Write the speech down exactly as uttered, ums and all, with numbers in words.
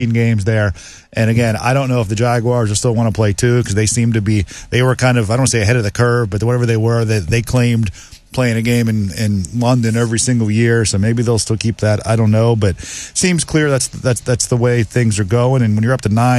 games there. And again, I don't know if the Jaguars will still want to play two because they seem to be, they were kind of, I don't want to say ahead of the curve, but whatever they were, they, they claimed playing a game in, in London every single year. So maybe they'll still keep that. I don't know, but seems clear that's, that's, that's the way things are going. And when you're up to nine,